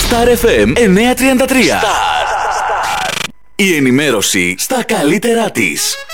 Star FM 933. Η ενημέρωση στα καλύτερά της.